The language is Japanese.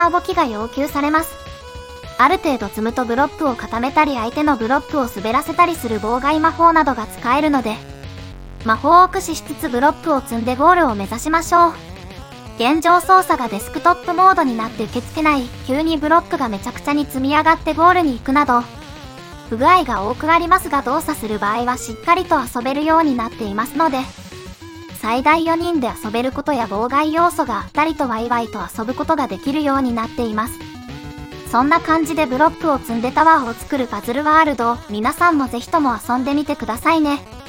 動きが要求されます。ある程度積むとブロックを固めたり相手のブロックを滑らせたりする妨害魔法などが使えるので、魔法を駆使しつつブロックを積んでゴールを目指しましょう。現状操作がデスクトップモードになって受け付けない、急にブロックがめちゃくちゃに積み上がってゴールに行くなど、不具合が多くありますが動作する場合はしっかりと遊べるようになっていますので、最大4人で遊べることや妨害要素があったりとワイワイと遊ぶことができるようになっています。そんな感じでブロックを積んでタワーを作るパズルワールドを皆さんもぜひとも遊んでみてくださいね。